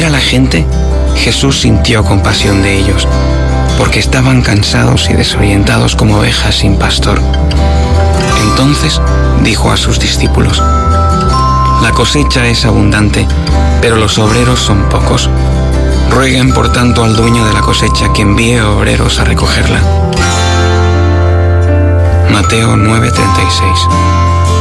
ver a la gente, Jesús sintió compasión de ellos, porque estaban cansados y desorientados como ovejas sin pastor. Entonces dijo a sus discípulos: La cosecha es abundante, pero los obreros son pocos. Rueguen por tanto al dueño de la cosecha que envíe obreros a recogerla. Mateo 9:36.